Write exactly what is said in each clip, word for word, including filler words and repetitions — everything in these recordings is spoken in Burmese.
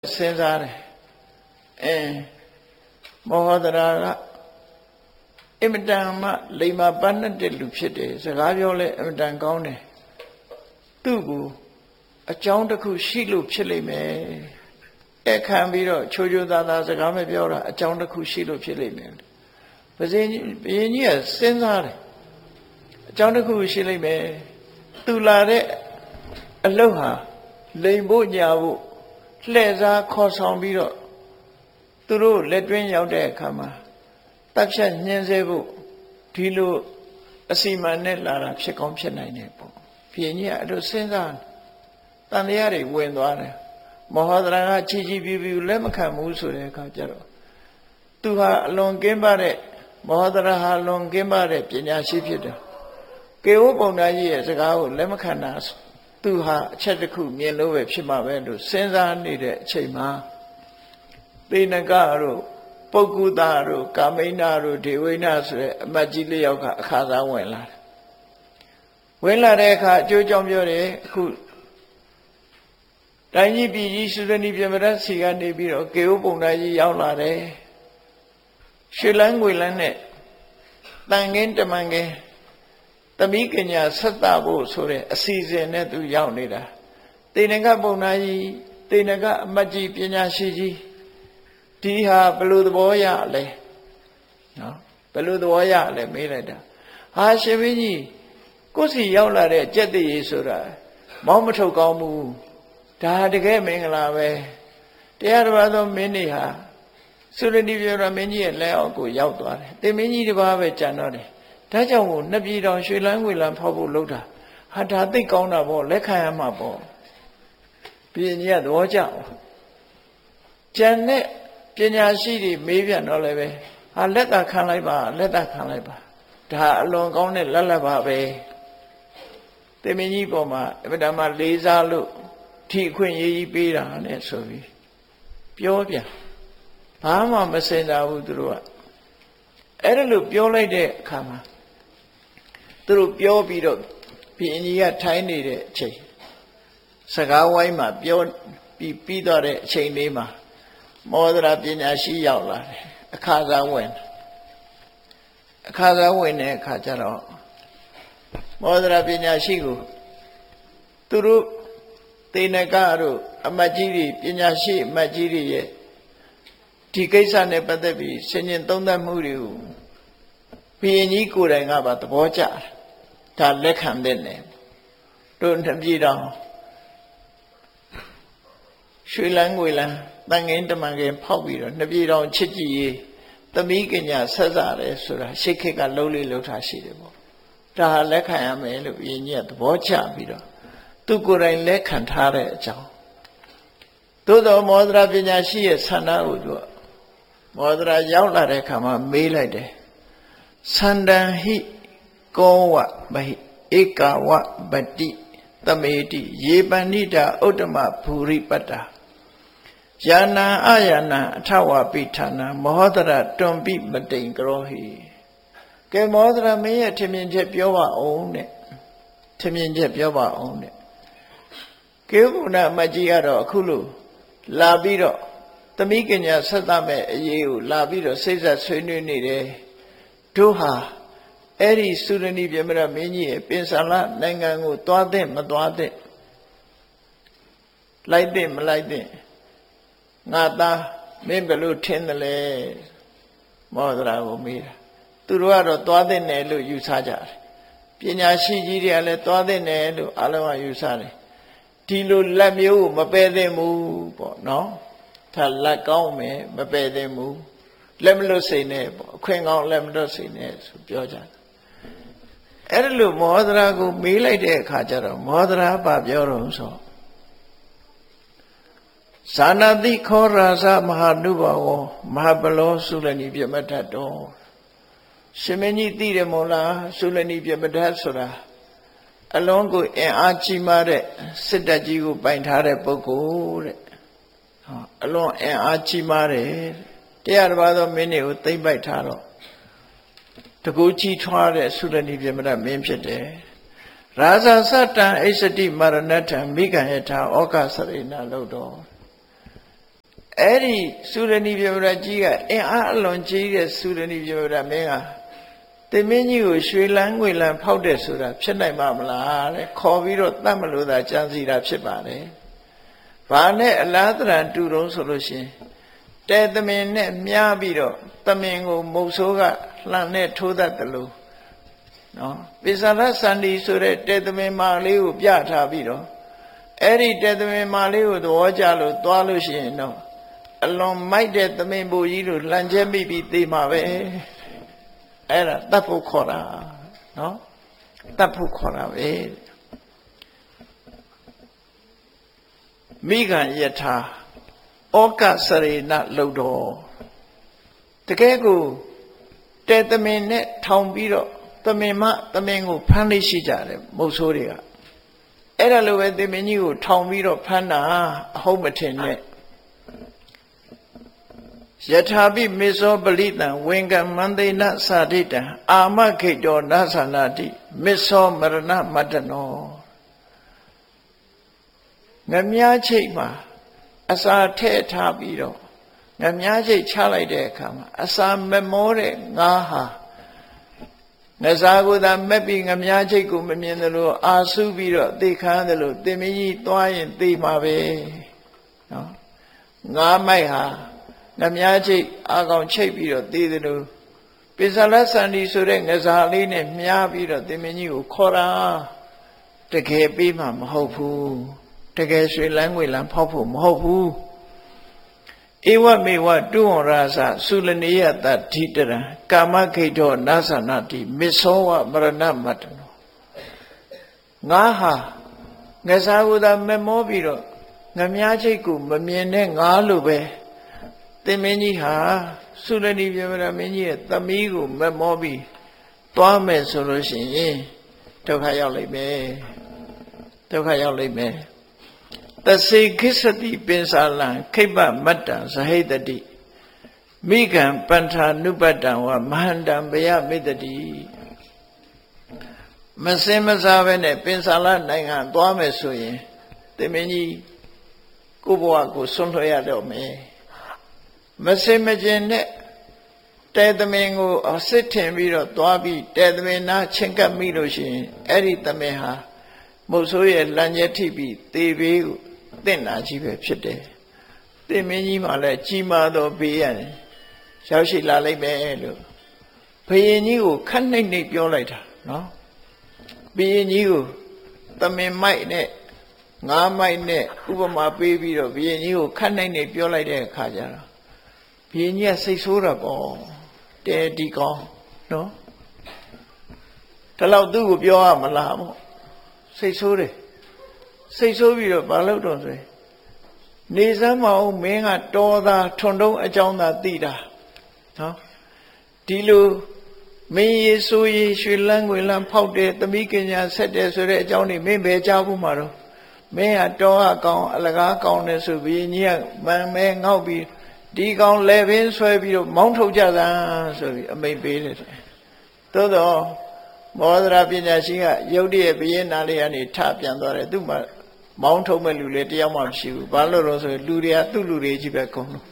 စဉ်းစားတယ်အဲမောဟဒရာကအင်မတန်မှလိမ္မာပတ်တဲ့လူဖြစ်တယ်စကားပြောလဲအင်မတန်ကောင်းတယ်သူ့ကိုအကြောင်းတစ်ခုရှိလို့ဖြစ်လိမ့်မယ်အခမ်းပြီးတော့ချိုးချိုးသားသားစကားမပြောတာအကြောင်းတစ်ခုရှိလို့ဖြစ်လိမ့်မယ်ဘုရင်ကြီးဘုရင်ကြီးကစဉ်းစားတယ်အကြောင်းတစ်ခုရှိလိမ့်မယ်သူလာတဲ့အလုပ်ဟာလိမ်ဖို့ညာဖို့လှည့်စားခေါ်ဆောင်ပြီးတော့သူတို့လက်တွင်းရောက်တဲ့အခါမှာတပ်ဖြတ်ညှင်းဆဲဖို့ဒီလိုအစီမံနဲ့လာတာဖြစ်ကောင်းဖြစ်နိုင်တယ်ပေါ့ဘုရင်ကြီးကအဲ့လိုစဉ်းစားတန်တရားတွေဝင်သွားတယ်မောဟဒရာကချီချီပြူပြူလက်မခံဘူးဆိုတဲ့အခါကျတော့သူဟာအလွန်ကင်းပါတဲ့မောဟဒရာဟာလွန်ကင်းပါတဲ့ပညာရှိဖြစ်တယ်ကေဝပုံသားကြီးရဲ့စကားကိုလက်မခံတာသူဟာအချက်တစ်ခုမြင်လို့ပဲဖြစ်မှာပဲလို့စဉ်းစားနေတဲ့အချိန်မှာသေနကတို့ပုဂ္ဂုတာတို့ကာမိဏတို့ဒေဝိဏဆိုတဲ့အမတ်ကြီးလေးယောက်ကအခါစားဝင်လာတယ်ဝင်လာတဲ့အခါအကျိုးကြောင့်ပြောတယ်အခုတိုင်းကြီးပြည်ကြီးစုရဏီပြမရစီကနေပြီးတော့ကေဝပုံသားကြီးရောက်လာတယ်ရွှေလန်းငွေလန်းနဲ့တန်ခင်းတမန်ခင်းသမီးကညာဆက်တာဖို့ဆိုတဲ့အစီအစဉ်နဲ့သူရောက်နေတာတေနကပုံနာကြီးတေနကအမတ်ကြီးပညာရှိကြီးဒီဟာဘယ်လိုသဘောရလဲနော်ဘယ်လိုသဘောရလဲမေးလိုက်တာဟာရှင်မင်းကြီးကိုယ်စီရောက်လာတဲ့ကြက်တည်းရေးဆိုတာမောင်းမထုတ်ကောင်းဘူးဒါတကယ်မင်္ဂလာပဲတရားတော်သောမင်းတွေဟာသုရဏိပြောရမင်းကြီးရဲ့လက်အောက်ကိုရောက်သွားတယ်တေမင်းကြီးတစ်ပါးပဲကြံတော့တယ်ဒါကြောင့်မို့နှစ်ပြည်တော်ရွှေလန်းငွေလန်းဖောက်ဖို့လုပ်တာဟာဒါသိကောင်းတာပေါ့လက်ခံရမှာပေါ့ပြည်ကြီးကသဘောကျကျန်တဲ့ပညာရှိတွေမေးပြန်တော့လည်းပဲဟာလက်သာခံလိုက်ပါလက်သာခံလိုက်ပါဒါအလွန်ကောင်းတဲ့လက်လက်ပါပဲတေမင်းကြီးပေါ်မှာအဗဓမ္မလေးစားလို့ထီအခွင့်ရေးကြီးပေးတာနဲ့ဆိုပြီးပြောပြန်ဘာမှမစင်တာဘူးသူတို့ကအဲ့ဒါလို့ပြောလိုက်တဲ့အခါမှာသူတို့ပြောပြီးတော့ဘုရင်ကြီးကထိုင်နေတဲ့အချိန်စကားဝိုင်းမှာပြောပြီးပြီးတော့တဲ့အချိန်လေးမှာမောဒရာပညာရှိရောက်လာတယ်အခါစားဝင်အခါစားဝင်တဲ့အခါကျတော့မောဒရာပညာရှိကိုသူတို့တေနကတို့အမတ်ကြီးတွေပညာရှိအမတ်ကြီးတွေရဲ့ဒီကိစ္စနဲ့ပတ်သက်ပြီးဆင်ញင်သုံးသပ်မှုတွေကိုဘုရင်ကြီးကိုယ်တိုင်ကပါသဘောကျတယ်ဒါလက်ခံတဲ့နယ်တို့နှစ်ပြည်တော်ရွှေလန်းငွေလန်းတန်ငင်းတမန်ကဖောက်ပြီးတော့နှစ်ပြည်တော်ချစ်ကြည်ရေးသမီးကညာဆက်စားတယ်ဆိုတာရှေ့ခေတ်ကလှုပ်လေလှုပ်ထားရှိတယ်ပေါ့ဒါလက်ခံရမယ်လို့ဘုရင်ကြီးကသဘောကျပြီးတော့သူကိုယ်တိုင်လက်ခံထားတဲ့အကြောင်းသို့တော်မောဒရာပညာရှိရဲ့ဆန္ဒကိုသူကမောဒရာရောက်လာတဲ့အခါမှာမေးလိုက်တယ်သန္တံဟိကောဝမဟိဧကဝပတိသမေတိယေပဏိတာဥတ္တမဘူရိပတ္တာယာနံအာယာနံအထဝပိဌာနံမောဒရာတွန်ပိမတိန်ကရောဟိကဲမောဒရာမင်းရဲ့ထင်မြင်ချက်ပြောပါအောင်တဲ့ထင်မြင်ချက်ပြောပါအောင်တဲ့ကေဝုဏအမကြီးကတော့အခုလို့လာပြီးတော့သမီးကညာဆက်သမဲ့အရေးကိုလာပြီးတော့စိတ်ဆက်ဆွေးနွေးနေတယ်တို့ဟာအဲ့ဒီသုရဏိပြမရမင်းကြီးရဲ့ပင်စလနိုင်ငံကိုသွားတဲ့မသွားတဲ့လိုက်တဲ့မလိုက်တဲ့ငါသားမင်းဘယ်လိုထင်တယ်လဲမောဒရာကိုမေးတာသူတို့ကတော့သွားတဲ့နယ်လို့ယူဆကြတယ်ပညာရှိကြီးတွေကလည်းသွားတဲ့နယ်လို့အလုံးကယူဆတယ်ဒီလိုလက်မျိုးကိုမပယ်သင့်ဘူးပေါ့နော်ဒါလက်ကောင်းမယ်မပယ်သင့်ဘူးလက်မလွတ်စိတ်နဲ့ပေါ့အခွင့်ကောင်းလက်မလွတ်စိတ်နဲ့ဆိုပြောကြတယ်အဲ့ဒါလို့မောဒရာကိုမေးလိုက်တဲ့အခါကျတော့မောဒရာပါပြောတော့ဆိုဇာနာတိခောရာဇမဟာနုဘဝမဟာပလောသုလဏိပြမတ္တတော်ရှင်မင်းကြီးသိတယ်မို့လားသုလဏိပြမတ္တဆိုတာအလုံးကိုအင်အားကြီးမားတဲ့စစ်တပ်ကြီးကိုပိုင်ထားတဲ့ပုဂ္ဂိုလ်တဲ့ဟောအလွန်အင်အားကြီးမားတယ်တရားတစ်ပါးသောမင်းတွေကိုသိမ့်ပိုက်ထားတော့တကူကြီးထွားတဲ့သုရဏိပြမတ္တမင်းဖြစ်တယ်ရာဇာသတ္တံအိစတိမရဏထံမိဂံယထာဩကစရိဏလို့တော့အဲ့ဒီသုရဏီပြမရာကြီးကအင်အားအလွန်ကြီးတဲ့သုရဏီပြမရာမင်းကတင်မင်းကြီးကိုရွှေလန်းငွေလန်းဖောက်တယ်ဆိုတာဖြစ်နိုင်ပါမလားတဲ့ခေါ်ပြီးတော့တတ်မလို့သာကြံစီတာဖြစ်ပါတယ်ဘာနဲ့အလားတရံတူတုံးဆိုလို့ရှိရင်တဲသမင်နဲ့မြားပြီးတော့သမင်ကိုမုတ်ဆိုးကလှန်နဲ့ထိုးတတ်တယ်လို့နော်ပိဿရစန္ဒီဆိုတဲ့တဲသမင်မာလေးကိုပြထားပြီးတော့အဲ့ဒီတဲသမင်မာလေးကိုသဘောကျလို့သွားလို့ရှိရင်တော့အလွန်မိုက်တဲ့သမင်ပူကြီးလို့လှန်ကျက်မိပြီးသိမှာပဲအဲ့ဒါတတ်ဖို့ခေါ်တာနော်တတ်ဖို့ခေါ်တာပဲမိဂံယထာဩကစရေနလှုပ်တော်တကယ်ကိုတဲသမင်နဲ့ထောင်ပြီးတော့သမင်မသမင်ကိုဖမ်းလို့ရှိကြတယ်မုတ်ဆိုးတွေကအဲ့ဒါလိုပဲသမင်ကြီးကိုထောင်ပြီးတော့ဖမ်းတာအဟုတ်မထင်နဲ့ယထာပိမေဇောပလိတံဝင်ကမန္တေနသာဒိတံအာမခိတောနသနာတိမေဇောမရဏမတ္တနောငမြားချိတ်မှာအစာထည့်ထားပြီးတော့ငမြားချိတ်ချလိုက်တဲ့အခါမှာအစာမမောတဲ့ငါးဟာငစားကိုသာမက်ပြီးငမြားချိတ်ကိုမမြင်သလိုအာစုပြီးတော့သိခမ်းသလိုတင်မကြီးသွားရင်သိမှာပဲနော်ငါးမိုက်ဟာငမြားချိတ်အာကောင်ချိတ်ပြီးတော့သိသလိုပိဿလစန္ဒီဆိုတဲ့ငစားလေးနဲ့မြားပြီးတော့တင်မကြီးကိုခေါ်တာတကယ်ပြီးမှမဟုတ်ဘူးတကယ်ရွှေလန်းငွေလန်းဖောက်ဖို့မဟုတ်ဘူးဧဝမေဝတုဝရသသုလနိယတဓိတရံကာမခိတောနာသနာတိမေသောဝမရဏမတ္တနောငါဟာငစားကိုသာမမောပြီးတော့ငမြားချိတ်ကိုမမြင်တဲ့ငါလိုပဲသင်မင်းကြီးဟာသုလနိပြမရမင်းကြီးရဲ့သမီးကိုမမောပြီးသွားမယ်ဆိုလို့ရှိရင်ဒုက္ခရောက်လိမ့်မယ်ဒုက္ခရောက်လိမ့်မယ်တစေခိစ္စတိပင်စာလံခိပ္ပမတ္တံဇဟိတတိမိဂံပန္ထာနုပတ္တံဝမဟန္တံဘယမေတ္တိမစင်မစားပဲနဲ့ပင်စာလနိုင်ငံသွားမယ်ဆိုရင်တင်မင်းကြီးကိုဘဝကိုဆွန့်လွှတ်ရတော့မယ်မစင်မကျင်နဲ့တဲသမင်ကိုအစစ်ထင်ပြီးတော့သွားပြီးတဲသမင်နာချင်းကပ်မိလို့ရှိရင်အဲ့ဒီသမင်ဟာမုတ်ဆိုးရဲ့လမ်းကျက်ထိပြီးသေဘေးကိုတင့်တာကြီးပဲဖြစ်တယ်။တင်မင်းကြီးမှလည်းကြီးမားသောဘေးရတယ်ရောက်ရှိလာလိမ့်မယ်လို့ဘုရင်ကြီးကိုခက်နှိမ့်နှိမ့်ပြောလိုက်တာနော်။ဘုရင်ကြီးကိုသမင်မိုက်နဲ့ငါးမိုက်နဲ့ဥပမာပေးပြီးတော့ဘုရင်ကြီးကိုခက်နှိမ့်နှိမ့်ပြောလိုက်တဲ့အခါကျတော့ဘုရင်ကြီးကစိတ်ဆိုးတာပေါ့တဲဒီကောင်းနော်။ဒါတော့သူ့ကိုပြောရမလားပေါ့စိတ်ဆိုးတယ်စိတ်ဆိုးပြီးတော့ဘာလို့တော့ဆိုရင်နေစမ်းမအောင်မင်းကတော်သာထွန်တုံးအကြောင်းသာသိတာနော်ဒီလိုမင်းရေဆိုးရေရွှေလန်းငွေလန်းဖောက်တယ်သမီးကညာဆက်တယ်ဆိုတဲ့အကြောင်းတွေမင်းပဲကြားဘူးမှာတော့မင်းကတော်အကောင်အလကားကောင်းတယ်ဆိုပြီးညီကမန်မဲငေါက်ပြီးဒီကောင်လဲပင်ဆွဲပြီးတော့မောင်းထုတ်ကြတာဆိုပြီးအမိန်ပေးတယ်သို့တော့မောဒရာပညာရှိကရုတ်တရက်ဘယင်းနာလေးကနေထပြန်သွားတယ်သူ့မှာမောင်းထုတ်မဲ့လူလေးတယောက်မှမရှိဘူးဘာလို့လဲဆိုရင်လူတွေကသူ့လူတွေကြီးပဲကုန်လို့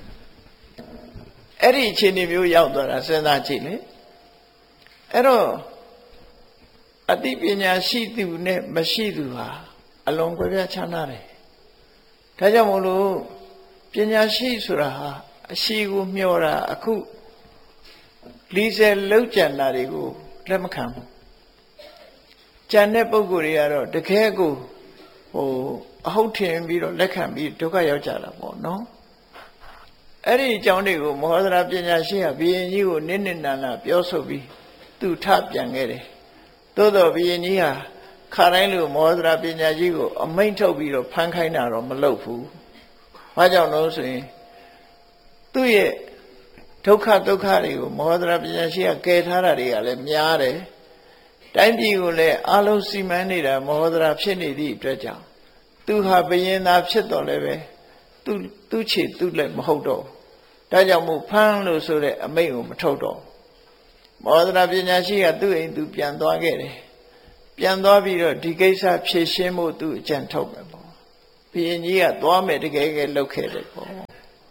အဲ့ဒီအခြေအနေမျိုးရောက်သွားတာစဉ်းစားကြည့်လေအဲ့တော့အသိပညာရှိသူနဲ့မရှိသူဟာအလုံးကွဲပြားခြားနားတယ်ဒါကြောင့်မို့လို့ပညာရှိဆိုတာဟာအရှိကိုမျှော်တာအခုလီဆယ်လောက်ကျန်တာတွေကိုလက်မခံဘူးကြံတဲ့ပုံကိုယ်တွေကတော့တကယ်ကိုဟိုအဟုတ်ထင်ပြီးတော့လက်ခံပြီးဒုက္ခရောက်ကြတာပေါ့နော်အဲ့ဒီအကြောင်းတွေကိုမောဟဒရာပညာရှိကဘုရင်ကြီးကိုနစ်နစ်နာနာပြောဆိုပြီးသူထပြန်ခဲ့တယ်သို့တော့ဘုရင်ကြီးဟာခါတိုင်းလိုမောဟဒရာပညာရှိကိုအမိန့်ထုတ်ပြီးတော့ဖမ်းခိုင်းတာတော့မလုပ်ဘူးဘာကြောင့်လို့ဆိုရင်သူ့ရဲ့ဒုက္ခဒုက္ခတွေကိုမောဟဒရာပညာရှိကကယ်ထားတာတွေကလည်းများတယ်တိုင်းပြည်ကိုလည်းအလုံးစီမံနေတာမောဟဒရာဖြစ်နေသည့်အတွက်ကြောင့်သူဟာဘယင်သာဖြစ်တော်လည်းပဲသူသူချေသူလည်းမဟုတ်တော့ဒါကြောင့်မို့ဖမ်းလို့ဆိုတဲ့အမိန့်ကိုမထုတ်တော့မောဟဒရာပညာရှိကသူ့အိမ်သူပြန်သွားခဲ့တယ်ပြန်သွားပြီးတော့ဒီကိစ္စဖြေရှင်းဖို့သူအကြံထုတ်မယ်ပေါ့ဘယင်ကြီးကသွားမယ်တကယ်ကဲလုပ်ခဲ့တယ်ပေါ့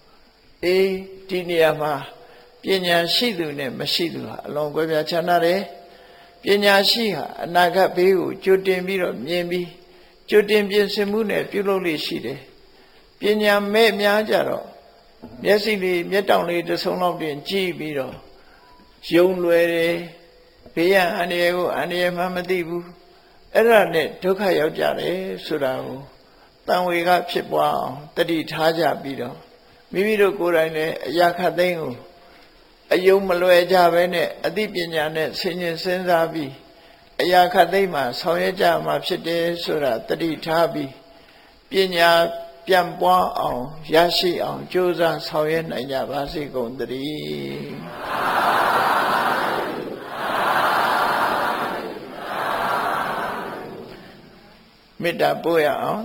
အေးဒီနေရာမှာပညာရှိသူနဲ့မရှိသူဟာအလွန်ကွဲပြားခြားနားတယ်ပညာရှိဟာအနာဂတ်ဘေးကိုကြိုတင်ပြီးတော့မြင်ပြီးကြိုတင်ပြင်ဆင်မှုနဲ့ပြုလုပ်လို့ရှိတယ်ပညာမဲ့များကြတော့မျက်စိလေးမျက်တောင်လေးတစ်စုံလောက်တင်ကြည့်ပြီးတော့ယုံလွယ်တယ်ဘေးရန်အန္တရာယ်ကိုအန္တရာယ်မှမသိဘူးအဲ့ဒါနဲ့ဒုက္ခရောက်ကြတယ်ဆိုတာကိုတန်ဝေကဖြစ်ပွားအောင်တတိထားကြပြီးတော့မိမိတို့ကိုယ်တိုင်လည်းအရာခတ်သိမ်းကိုအယုံမလွယ်ကြပဲနဲ့အသိပညာနဲ့ဆင်ញင်စဉ်းစားပြီးအရာခတ်သိမ်းမှာဆောင်ရွက်ကြမှာဖြစ်တယ်ဆိုတာတတိထားပြီးပညာပြန်ပွားအောင်ရရှိအောင်ကြိုးစားဆောင်ရွက်နိုင်ကြပါစေကုန်သတည်းမေတ္တာပို့ရအောင်